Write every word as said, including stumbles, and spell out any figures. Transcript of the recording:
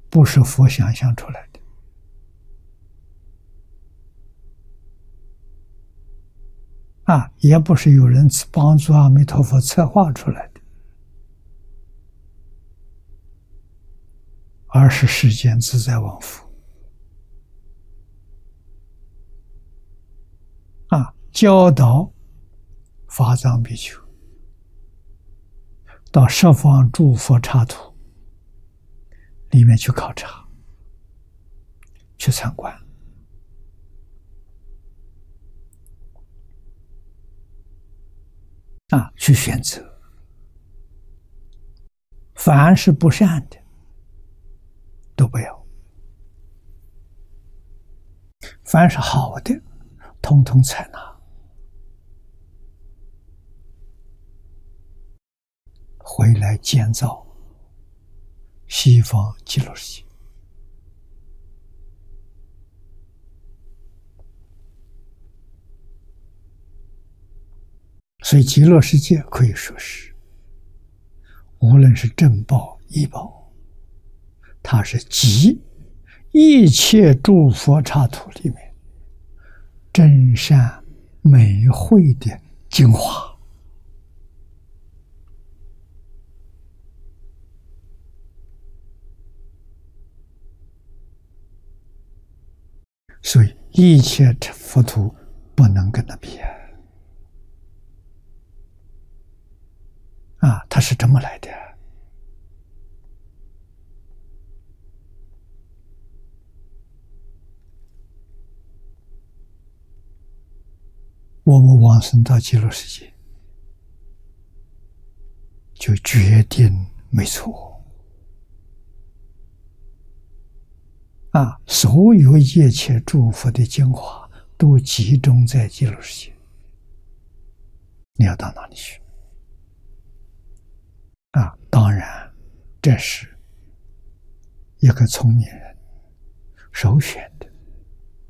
不是佛想象出来的啊，也不是有人帮助阿弥陀佛策划出来的，而是世间自在往复啊，教导法藏比丘到十方诸佛刹土里面去考察、去参观啊，去选择，凡是不善的都不要，凡是好的统统采纳，回来建造西方极乐世界。所以极乐世界可以说是无论是正报异报，它是集一切诸佛刹土里面真善美慧的精华。所以一切佛土不能跟他比啊，它是这么来的。我们往生到极乐世界，就决定没错啊！所有一切诸佛的精华都集中在极乐世界，你要到哪里去？啊，当然，这是一个聪明人首选的。